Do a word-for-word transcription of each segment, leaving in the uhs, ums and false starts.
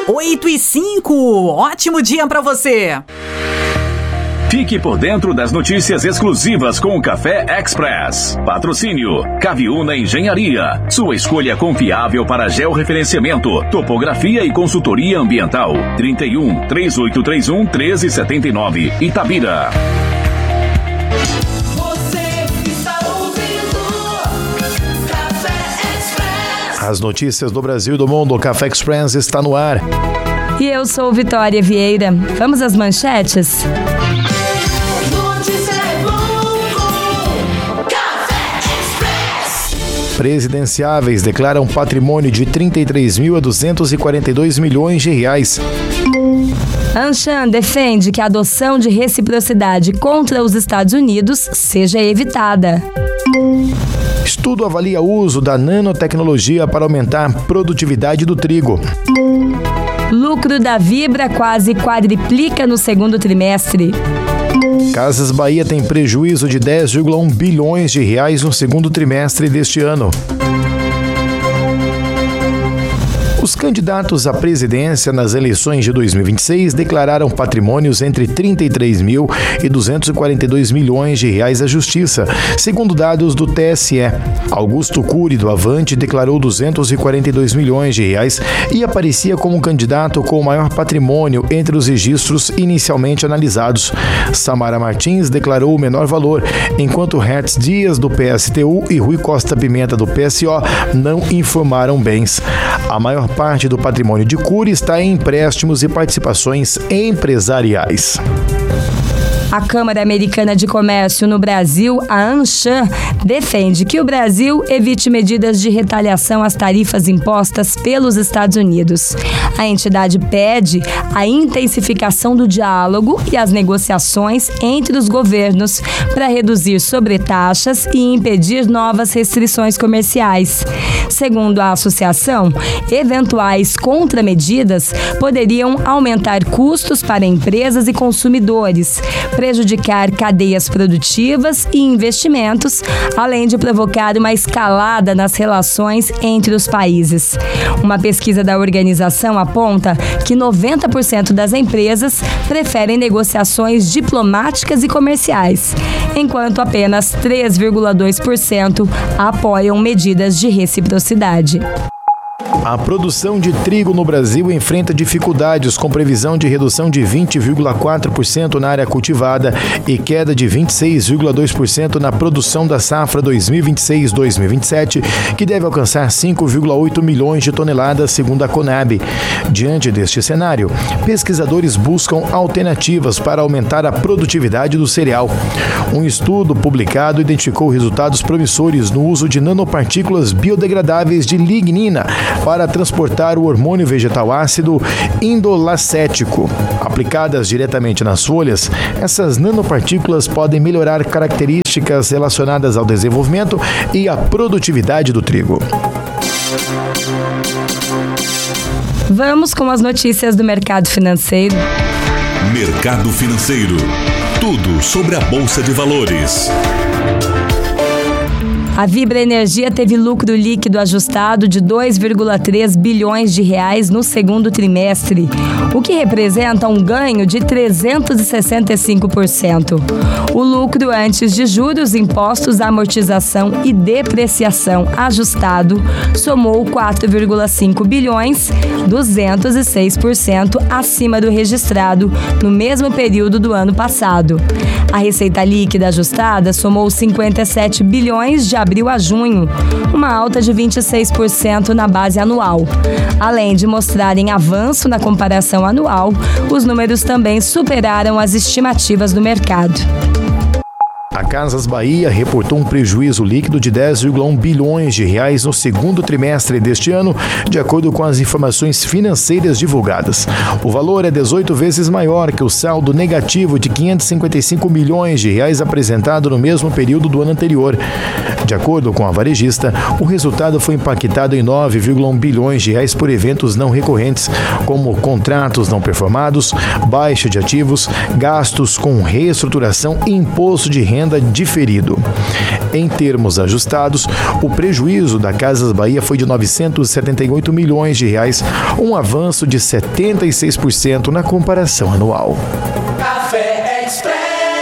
oito e cinco, ótimo dia pra você! Fique por dentro das notícias exclusivas com o Café Express. Patrocínio Caviúna Engenharia. Sua escolha confiável para georreferenciamento, topografia e consultoria ambiental. trinta e um, três oito três um, um três sete nove, Itabira. Você está ouvindo Café Express. As notícias do Brasil e do mundo. O Café Express está no ar. E eu sou Vitória Vieira. Vamos às manchetes? Presidenciáveis declaram patrimônio de trinta e três mil a duzentos e quarenta e dois milhões de reais. Anshan defende que a adoção de reciprocidade contra os Estados Unidos seja evitada. Estudo avalia o uso da nanotecnologia para aumentar a produtividade do trigo. Lucro da Vibra quase quadriplica no segundo trimestre. Casas Bahia tem prejuízo de dez vírgula um bilhões de reais no segundo trimestre deste ano. Os candidatos à presidência nas eleições de dois mil e vinte e seis declararam patrimônios entre trinta e três mil e duzentos e quarenta e dois milhões de reais à Justiça, segundo dados do T S E. Augusto Cury, do Avante, declarou duzentos e quarenta e dois milhões de reais e aparecia como candidato com o maior patrimônio entre os registros inicialmente analisados. Samara Martins declarou o menor valor, enquanto Hertz Dias, do P S T U, e Rui Costa Pimenta, do P S O, não informaram bens. A maior parte do patrimônio de Cury está em empréstimos e participações empresariais. A Câmara Americana de Comércio no Brasil, a Anshan, defende que o Brasil evite medidas de retaliação às tarifas impostas pelos Estados Unidos. A entidade pede a intensificação do diálogo e as negociações entre os governos para reduzir sobretaxas e impedir novas restrições comerciais. Segundo a associação, eventuais contramedidas poderiam aumentar custos para empresas e consumidores, prejudicar cadeias produtivas e investimentos, além de provocar uma escalada nas relações entre os países. Uma pesquisa da organização aponta que noventa por cento das empresas preferem negociações diplomáticas e comerciais, enquanto apenas três vírgula dois por cento apoiam medidas de reciprocidade. A produção de trigo no Brasil enfrenta dificuldades, com previsão de redução de vinte vírgula quatro por cento na área cultivada e queda de vinte e seis vírgula dois por cento na produção da safra dois mil e vinte e seis a dois mil e vinte e sete, que deve alcançar cinco vírgula oito milhões de toneladas, segundo a Conab. Diante deste cenário, pesquisadores buscam alternativas para aumentar a produtividade do cereal. Um estudo publicado identificou resultados promissores no uso de nanopartículas biodegradáveis de lignina para transportar o hormônio vegetal ácido indolacético. Aplicadas diretamente nas folhas, essas nanopartículas podem melhorar características relacionadas ao desenvolvimento e à produtividade do trigo. Vamos com as notícias do mercado financeiro. Mercado Financeiro. Tudo sobre a Bolsa de Valores. A Vibra Energia teve lucro líquido ajustado de dois vírgula três bilhões de reais no segundo trimestre, o que representa um ganho de trezentos e sessenta e cinco por cento. O lucro antes de juros, impostos, amortização e depreciação ajustado somou quatro vírgula cinco bilhões, duzentos e seis por cento acima do registrado no mesmo período do ano passado. A receita líquida ajustada somou cinquenta e sete bilhões de abril a junho, uma alta de vinte e seis por cento na base anual. Além de mostrarem avanço na comparação anual, os números também superaram as estimativas do mercado. A Casas Bahia reportou um prejuízo líquido de dez vírgula um bilhões de reais no segundo trimestre deste ano, de acordo com as informações financeiras divulgadas. O valor é dezoito vezes maior que o saldo negativo de quinhentos e cinquenta e cinco milhões de reais apresentado no mesmo período do ano anterior. De acordo com a varejista, o resultado foi impactado em nove vírgula um bilhões de reais por eventos não recorrentes, como contratos não performados, baixa de ativos, gastos com reestruturação e imposto de renda renda diferido. Em termos ajustados, o prejuízo da Casas Bahia foi de novecentos e setenta e oito milhões de reais, um avanço de setenta e seis por cento na comparação anual. Café Express.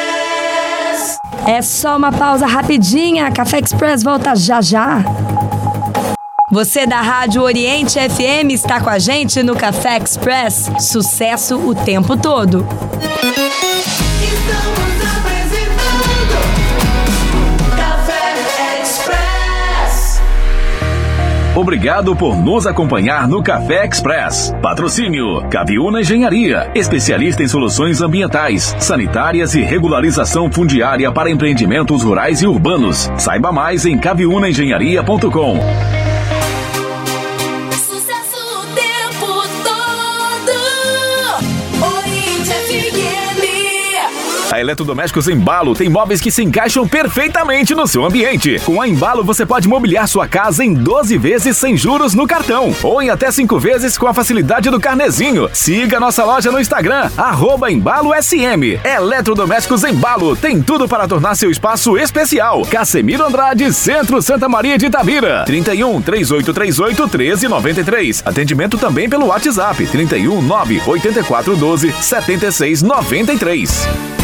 É só uma pausa rapidinha. Café Express volta já já. Você da Rádio Oriente F M está com a gente no Café Express. Sucesso o tempo todo. Estamos apresentando Café Express. Obrigado por nos acompanhar no Café Express. Patrocínio Caviúna Engenharia, especialista em soluções ambientais, sanitárias e regularização fundiária para empreendimentos rurais e urbanos. Saiba mais em caviúna engenharia ponto com. A Eletrodomésticos Embalo tem móveis que se encaixam perfeitamente no seu ambiente. Com a Embalo você pode mobiliar sua casa em doze vezes sem juros no cartão ou em até cinco vezes com a facilidade do carnezinho. Siga nossa loja no Instagram, arroba Embalo S M. Eletrodomésticos Embalo tem tudo para tornar seu espaço especial. Casemiro Andrade, Centro Santa Maria de Itabira. trinta e um, três oito três oito, treze noventa e três. Atendimento também pelo WhatsApp, trinta e um, nove oito quatro, doze, setenta e seis noventa e três.